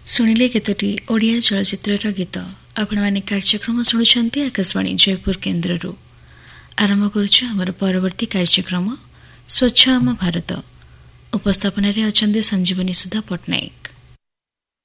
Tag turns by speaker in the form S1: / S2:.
S1: ଶୁଣିଲେ କେତୋଟି ଓଡ଼ିଆ ଚଳଚ୍ଚିତ୍ରର ଗୀତ। ଆପଣମାନେ କାର୍ଯ୍ୟକ୍ରମ ଶୁଣୁଛନ୍ତି ଆକାଶବାଣୀ ଜୟପୁର କେନ୍ଦ୍ରରୁ। ଆରମ୍ଭ କରୁଛୁ ଆମର ପରବର୍ତ୍ତୀ କାର୍ଯ୍ୟକ୍ରମ ସ୍ୱଚ୍ଛ ଆମ ଭାରତ। ଉପସ୍ଥାପନାରେ ଅଛନ୍ତି ସଞ୍ଜୀବନୀ ସୁଧା ପଟ୍ଟନାୟକ।